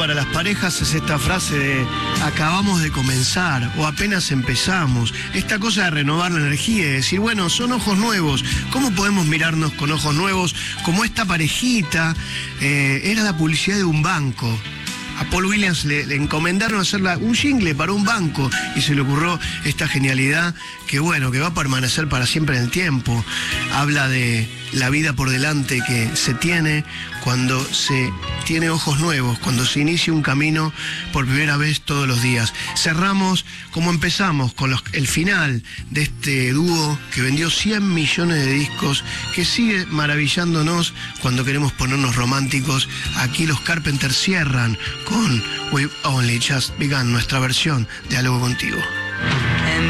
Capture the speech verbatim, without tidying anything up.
para las parejas es esta frase de acabamos de comenzar o apenas empezamos. Esta cosa de renovar la energía y decir, bueno, son ojos nuevos. ¿Cómo podemos mirarnos con ojos nuevos? Como esta parejita, eh, era la publicidad de un banco. A Paul Williams le, le encomendaron hacer un jingle para un banco y se le ocurrió esta genialidad que, bueno, que va a permanecer para siempre en el tiempo. Habla de la vida por delante que se tiene cuando se tiene ojos nuevos, cuando se inicia un camino por primera vez todos los días. Cerramos como empezamos, con los, el final de este dúo que vendió cien millones de discos, que sigue maravillándonos cuando queremos ponernos románticos. Aquí los Carpenters cierran con We've Only Just Begun, nuestra versión de Algo Contigo.